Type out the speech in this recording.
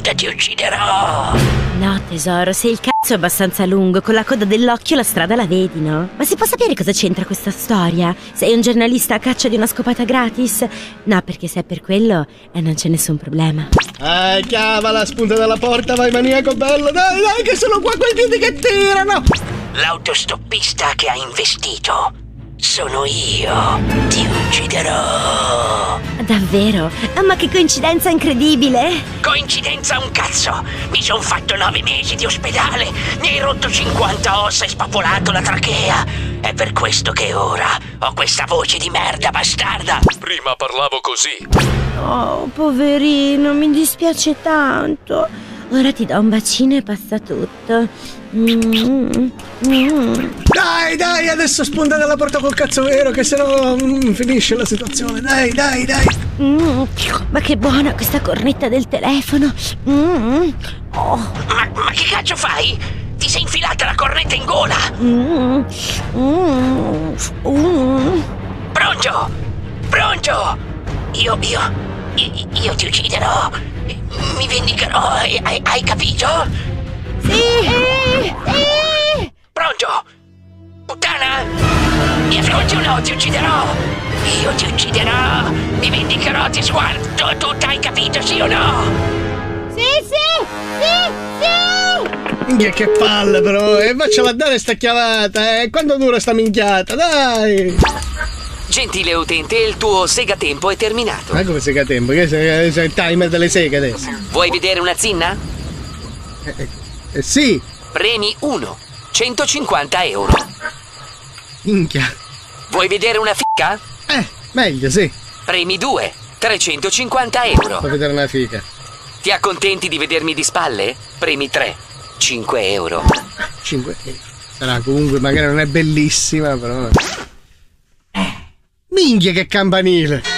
merda, ti ucciderò! No, tesoro, se il cazzo è abbastanza lungo, con la coda dell'occhio la strada la vedi, no? Ma si può sapere cosa c'entra questa storia? Sei un giornalista a caccia di una scopata gratis? No, perché se è per quello, non c'è nessun problema. Chiavala, spunta dalla porta, vai maniaco bello, dai, che sono qua quei piedi che tirano! L'autostoppista che ha investito sono io, ti ucciderò! Davvero? Ma che coincidenza incredibile! Coincidenza un cazzo! Mi son fatto 9 mesi di ospedale, mi hai rotto 50 ossa e spapolato la trachea! È per questo che ora ho questa voce di merda bastarda! Prima parlavo così. Oh, poverino, mi dispiace tanto. Ora ti do un bacino e passa tutto. Dai, adesso spunta dalla porta col cazzo vero, che sennò finisce la situazione. Dai. Ma che buona questa cornetta del telefono. Ma che cazzo fai? Ti sei infilata la cornetta in gola! Pronto! Io ti ucciderò! Mi vendicherò, hai capito? Sì! Pronto? Puttana! Mi ascolti o no? Ti ucciderò! Io ti ucciderò! Mi vendicherò, ti sguardo! Tu hai capito, sì o no? Sì! Minchia, che palle però, vaccela a dare sta chiavata, quanto dura sta minchiata, dai! Gentile utente, il tuo segatempo è terminato. Ma come segatempo? Che sei il timer delle seghe adesso? Vuoi vedere una zinna? Sì! Premi 1, 150 euro. Minchia! Vuoi vedere una fica? Meglio, sì. Premi 2, 350 euro. Vuoi vedere una fica? Ti accontenti di vedermi di spalle? Premi 3, 5 euro. 5 euro. Sarà comunque, magari non è bellissima, però... Minchia che campanile!